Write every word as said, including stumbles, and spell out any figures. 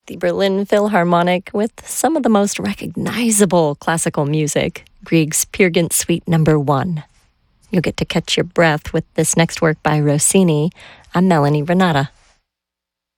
the Berlin Philharmonic with some of the most recognizable classical music, Grieg's Peer Gynt Suite Number One. You'll get to catch your breath with this next work by Rossini. I'm Melanie Renata.